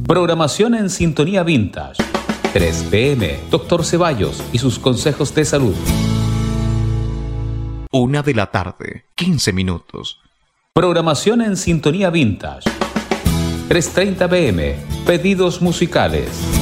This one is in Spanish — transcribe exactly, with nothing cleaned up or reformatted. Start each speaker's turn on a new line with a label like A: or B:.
A: Programación en Sintonía Vintage. tres pe eme, Doctor Ceballos y sus consejos de salud.
B: Una de la tarde, quince minutos.
A: Programación en Sintonía Vintage. tres treinta pe eme, Pedidos musicales.